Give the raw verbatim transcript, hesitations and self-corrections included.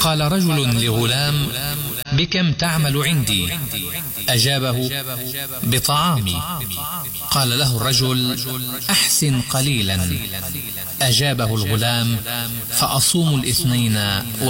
قال رجل لغلام: بكم تعمل عندي؟ أجابه: بطعامي. قال له الرجل: أحسن قليلا. أجابه الغلام: فأصوم الاثنين